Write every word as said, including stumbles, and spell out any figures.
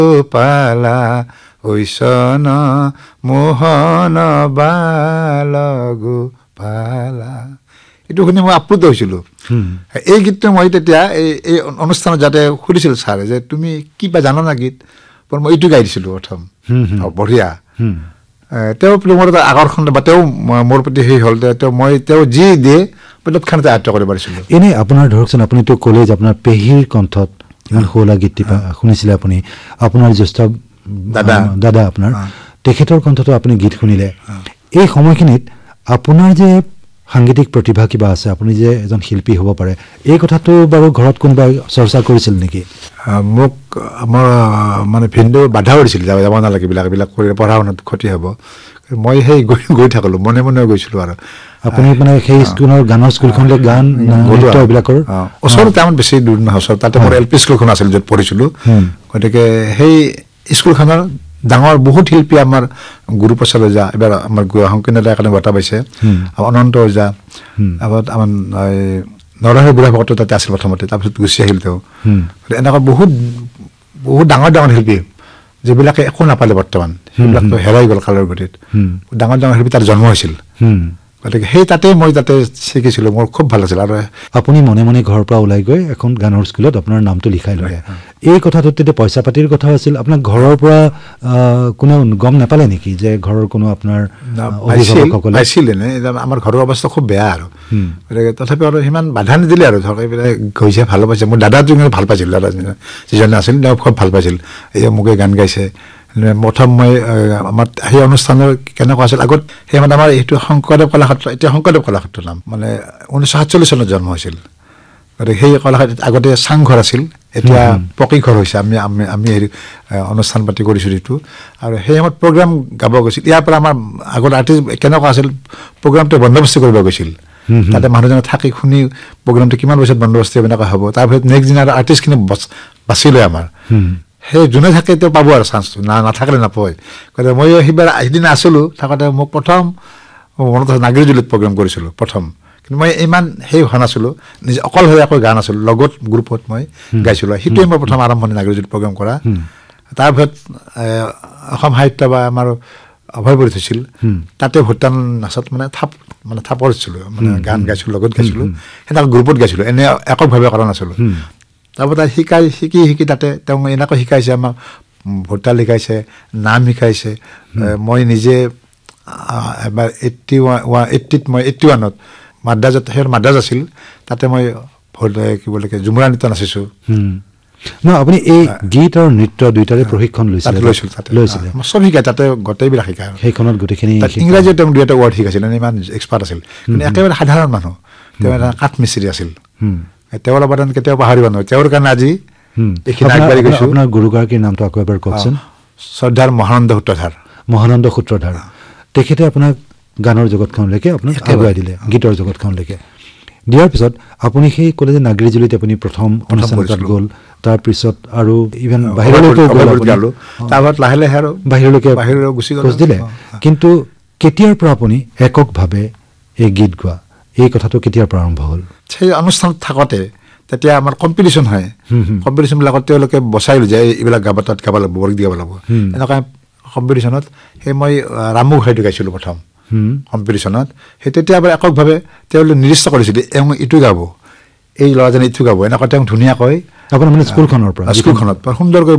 পালা ঐশন মোহন বাল গোপালা এইটো শুনি মই আপ্লুত হৈছিলোঁ এই গীতটো মই তেতিয়া এই এই অনুষ্ঠানত যাতে সুধিছিল ছাৰে যে তুমি কিবা জানা না গীত মই এইটো গাই দিছিলোঁ প্ৰথম বঢ়িয়া তেওঁ মোৰ এটা আকৰ্ষণ বা তেওঁ মোৰ প্ৰতি সেই হ'ল তেওঁ মই তেওঁ যি দিয়ে তৎক্ষণাতে আয়ত্ব কৰিব পাৰিছিলোঁ এনেই আপোনাৰ ধৰকচোন আপুনিতো ক'লে যে আপোনাৰ পেহীৰ কণ্ঠত ইমান শুৱলা গীতটি শুনিছিলে আপুনি আপোনাৰ জ্যেষ্ঠ দাদা দাদা আপোনাৰ তেখেতৰ কণ্ঠতো আপুনি গীত শুনিলে এই সময়খিনিত আপোনাৰ যে সাংগীতিক প্ৰতিভা কিবা আছে আপুনি যে এজন শিল্পী হ'ব পাৰে এই কথাটো বাৰু ঘৰত কোনোবাই চৰ্চা কৰিছিল নেকি মোক আমাৰ মানে ভিনদেউ বাধা কৰিছিল যাব যাব নালাগে এইবিলাক এইবিলাক কৰি পঢ়া শুনাত ক্ষতি হ'ব মই সেই গৈ গৈ থাকিলোঁ মনে মনে গৈছিলোঁ আৰু আপুনি মানে সেই স্কুলৰ গানৰ স্কুলখনলৈ গান নৃত্য এইবিলাকৰ ওচৰতে আমাৰ বেছি দূৰ নহয় ওচৰত তাতে মোৰ এল পি স্কুলখন আছিল য'ত পঢ়িছিলোঁ গতিকে সেই স্কুলখনৰ ডাঙৰ বহুত শিল্পী আমাৰ গুৰুপ্ৰসাদ ওজা এবাৰ আমাৰ সংকীৰ্ণতা কাৰণে বঁটা পাইছে অনন্ত ওজা আগত আমাৰ নৰহৰি বুঢ়া ভকত তাতে আছিল প্ৰথমতে তাৰপিছত গুচি আহিল তেওঁ এনেকুৱা বহুত বহুত ডাঙৰ ডাঙৰ শিল্পী যিবিলাকে একো নাপালে বৰ্তমান সেইবিলাকতো হেৰাই গ'ল কালৰ গতিত ডাঙৰ ডাঙৰ শিল্পী তাৰ জন্ম হৈছিল গতিকে সেই তাতে মই তাতে শিকিছিলোঁ মোৰ খুব ভাল আছিল আৰু আপুনি মনে মনে ঘৰৰ পৰা ওলাই গৈ এখন গানৰ স্কুলত আপোনাৰ নামটো লিখাই ল'লে এই কথাটোত তেতিয়া পইচা পাতিৰ কথা আছিল আপোনাৰ ঘৰৰ পৰা কোনো গম নাপালে নেকি যে ঘৰৰ কোনো আপোনাৰ অভিভাৱকসকলে আছিলে নে আমাৰ ঘৰৰ অৱস্থা খুব বেয়া আৰু গতিকে তথাপিও আৰু সিমান বাধা নিদিলে আৰু ধৰক এইবিলাক গৈছে ভাল পাইছে মোৰ দাদাটো ভাল পাইছিল দাদা যিজনে আছিল তেওঁ খুব ভাল পাইছিল এই মোকে গান গাইছে প্ৰথম মই আমাৰ সেই অনুষ্ঠানৰ কেনেকুৱা আছিল আগত সেই মানে আমাৰ এইটো শংকৰদেৱ কলাক্ষেত্ৰ এতিয়া শংকৰদেৱ কলাক্ষেত্ৰ নাম মানে ঊনৈছশ সাতচল্লিছ চনত জন্ম হৈছিল গতিকে সেই কলাক্ষেত্ৰত আগতে চাংঘৰ আছিল এতিয়া পকী ঘৰ হৈছে আমি আমি আমি হেৰি অনুষ্ঠান পাতি কৰিছোঁ যিটো আৰু সেই সময়ত প্ৰগ্ৰাম গাব গৈছিল ইয়াৰ পৰা আমাৰ আগত আৰ্টিষ্ট কেনেকুৱা আছিল প্ৰগ্ৰামটো বন্দবস্তি কৰিব গৈছিল তাতে মানুহজনে থাকি শুনি প্ৰগ্ৰামটো কিমান বছৰত বন্দবস্তি এনেকুৱা হ'ব তাৰপিছত নেক্সট দিনা আৰু আৰ্টিষ্টখিনি বাছি লয় আমাৰ সেই যোনে থাকে তেওঁ পাব আৰু চান্সটো না নাথাকিলে নাপায় গতিকে মই সেইবাৰ সিদিনা আছিলোঁ থাকোঁতে মোক প্ৰথম মনত আছে নাগৰিজুলিত প্ৰগ্ৰাম কৰিছিলোঁ প্ৰথম কিন্তু মই ইমান সেই হোৱা নাছিলোঁ নিজে অকলশৰীয়াকৈ গান আছিলোঁ লগত গ্ৰুপত মই গাইছিলোঁ সেইটোৱে মই প্ৰথম আৰম্ভণি নাগৰিজুলিত প্ৰগ্ৰাম কৰা তাৰপিছত অসম সাহিত্য বা আমাৰ অভয়পুৰীত হৈছিল তাতে ভূটান নাচত মানে থাপ মানে থাপৰ দিছিলোঁ মানে গান গাইছিলোঁ লগত গাইছিলোঁ সেনেকৈ গ্ৰুপত গাইছিলোঁ এনে এককভাৱে কৰা নাছিলোঁ তাৰপৰা তাই শিকাই শিকি শিকি তাতে তেওঁ এনেকৈ শিকাইছে আমাক ভোটাল শিকাইছে নাম শিকাইছে মই নিজে এবাৰ এইট্টি ওৱান এইট্টিত মই এইট্টি ওৱানত মাদ্ৰাজত সেই মাদ্ৰাজ আছিল তাতে মই কি বুলি কয় ঝুমুৰা নৃত্য নাচিছোঁ নহয় আপুনি এই গীত আৰু নৃত্য দুয়োটাৰে প্ৰশিক্ষণ লৈছিল লৈছিলোঁ তাতে লৈছিলে চব শিকায় তাতে গোটেইবিলাক শিকায় সেইখনত গোটেইখিনি ইংৰাজীত তেওঁ দুই এটা ৱৰ্ড শিকাইছিল ইমান এক্সপাৰ্ট আছিল কিন্তু একেবাৰে সাধাৰণ মানুহ তেওঁ এটা কাঠ মিস্ত্ৰী আছিল তেওঁৰ অৱদান কেতিয়াও পাহৰিব নোৱাৰে তেওঁৰ কাৰণে আজি এইখিনি আগবাঢ়ি গৈছোঁ আপোনাৰ গুৰুগৰাকীৰ নামটো আকৌ এবাৰ কওকচোন শ্ৰদ্ধাৰ মহানন্দ সূত্ৰধাৰ মহানন্দ সূত্ৰধাৰ তেখেতে আপোনাক গানৰ জগতখনলৈকে আপোনাক আগুৱাই দিলে গীতৰ জগতখনলৈকে দিয়াৰ পিছত আপুনি সেই ক'লে যে নাগৰিজুলিত আপুনি প্ৰথম অনুষ্ঠানত গ'ল তাৰপিছত আৰু ইভেন বাহিৰলৈকে গ'ল তাৰপিছত লাহে লাহে আৰু বাহিৰলৈকে বাহিৰলৈ গুচি গ'ল দিলে কিন্তু কেতিয়াৰ পৰা আপুনি এককভাৱে এই গীত গোৱা এই কথাটো কেতিয়াৰ পৰা আৰম্ভ হ'ল সেই অনুষ্ঠানত থাকোঁতে তেতিয়া আমাৰ কম্পিটিশ্যন হয় কম্পিটিশ্যনবিলাকত তেওঁলোকে বচাই লৈ যায় এইবিলাক গাব তাত গাব লাগিব বৰগীত গাব লাগিব এনেকুৱা কম্পিটিশ্যনত সেই মই ৰামগোসাঁইটো গাইছিলোঁ প্ৰথম কম্পিটিশ্যনত সেই তেতিয়া এবাৰ এককভাৱে তেওঁলোকে নিৰ্দিষ্ট কৰিছিল এওঁ ইটো গাব এই ল'ৰাজনে ইটো গাব এনেকুৱা তেওঁ ধুনীয়াকৈ আপোনাৰ মানে স্কুলখনৰ পৰা স্কুলখনত সুন্দৰকৈ